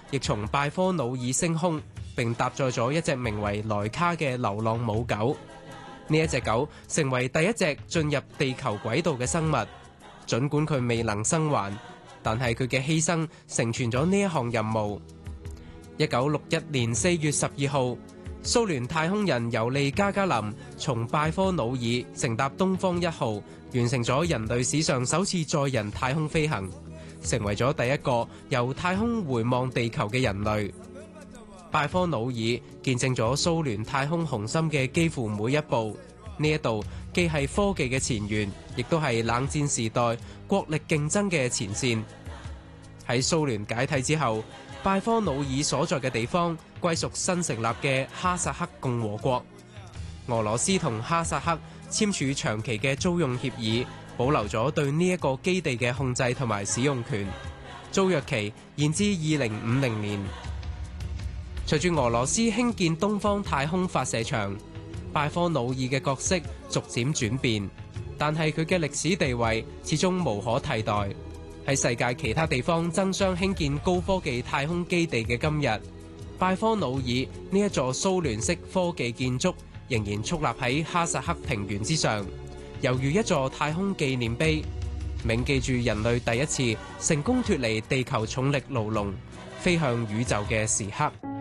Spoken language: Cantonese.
亦從拜科努爾升空，並搭載咗一隻名為萊卡嘅流浪母狗。呢一隻狗成為第一隻進入地球軌道嘅生物。儘管佢未能生還，但係佢嘅犧牲成全咗呢一項任務。1961年4月12號，蘇聯太空人尤利加加林從拜科努爾乘搭東方1號，完成咗人類史上首次載人太空飛行，成為咗第一個由太空回望地球嘅人類。拜科努爾見證咗蘇聯太空雄心嘅幾乎每一步。呢一度既係科技嘅前沿，亦都係冷戰時代國力競爭嘅前線。喺蘇聯解體之後，拜科努爾所在嘅地方歸屬新成立嘅哈薩克共和國。俄羅斯同哈薩克簽署長期嘅租用協議，保留咗對呢一個基地嘅控制同埋使用權。租約期延至2050年。隨住俄羅斯興建東方太空發射場，拜科努爾嘅角色逐漸轉變，但係佢嘅歷史地位始終無可替代。喺世界其他地方爭相興建高科技太空基地嘅今日，拜科努爾呢一座蘇聯式科技建築仍然矗立喺哈薩克平原之上，猶如一座太空紀念碑，銘記住人類第一次成功脫離地球重力牢籠，飛向宇宙嘅時刻。